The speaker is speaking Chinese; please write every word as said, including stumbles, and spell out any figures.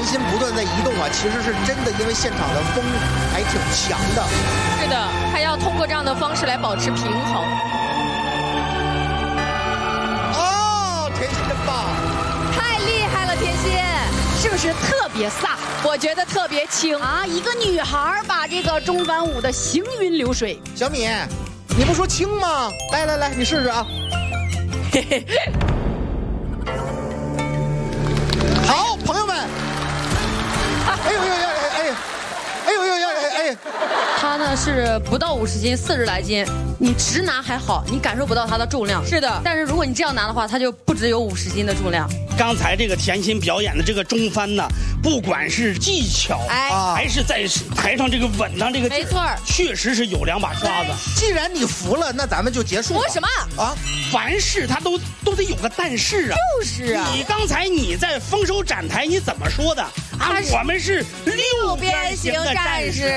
心不断在移动啊，其实是真的，因为现场的风还挺强的。 是的，他要通过这样的方式来保持平衡。 哦，甜心真棒！ 太厉害了，甜心！ 是不是特别飒？ 我觉得特别轻啊！一个女孩把这个中翻舞的行云流水。 小米，你不说轻吗？来来来，你试试啊！嘿嘿。好，朋友们！哎呦呦呦哎哎！哎呦呦呦哎哎！ 他呢是不到五十斤，四十来斤。你直拿还好，你感受不到它的重量。 是的， 但是如果你这样拿的话，它就不只有五十斤的重量。 刚才这个甜心表演的这个中翻呢，不管是技巧，哎，还是在台上这个稳当这个， 没错， 确实是有两把刷子。 既然你服了，那咱们就结束吧。 服什么啊？ 凡事他都都得有个但是啊。 就是啊。 你刚才你在丰收展台你怎么说的？啊，我们是六边形的战士。